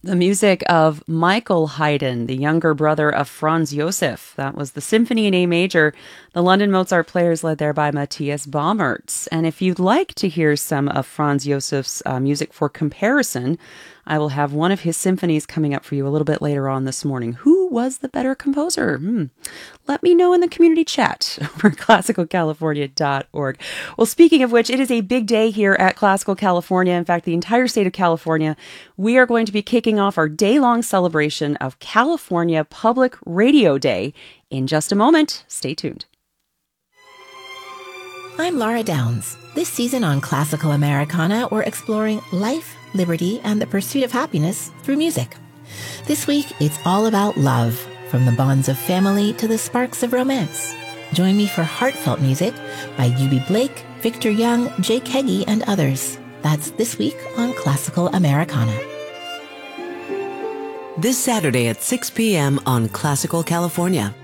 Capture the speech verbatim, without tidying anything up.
The music of Michael Haydn, the younger brother of Franz Josef. That was the Symphony in A major. The London Mozart Players led there by Matthias Baumertz. And if you'd like to hear some of Franz Josef's uh, music for comparison, I will have one of his symphonies coming up for you a little bit later on this morning. Who was the better composer? Hmm. Let me know in the community chat over classical california dot org. Well, speaking of which, it is a big day here at Classical California. In fact, the entire state of California, we are going to be kicking off our day-long celebration of California Public Radio Day in just a moment. Stay tuned. I'm Laura Downs. This season on Classical Americana, we're exploring life, liberty, and the pursuit of happiness through music. This week, it's all about love, from the bonds of family to the sparks of romance. Join me for heartfelt music by Eubie Blake, Victor Young, Jake Heggie, and others. That's this week on Classical Americana. This Saturday at six p.m. on Classical California.